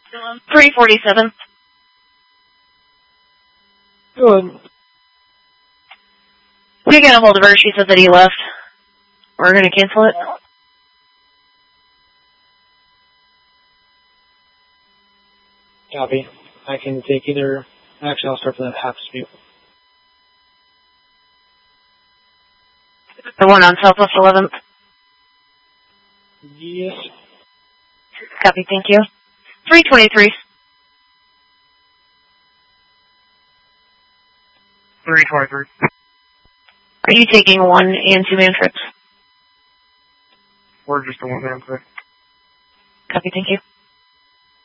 347. Go ahead. We got a hold of her. She said that he left. We're going to cancel it. Copy. I can take either. Actually, I'll start from that half dispute. The one on Southwest 11th. Yes. Copy, thank you. 323. 323. Are you taking 1 and 2 man trips? We're just a one-man trip. Copy, thank you.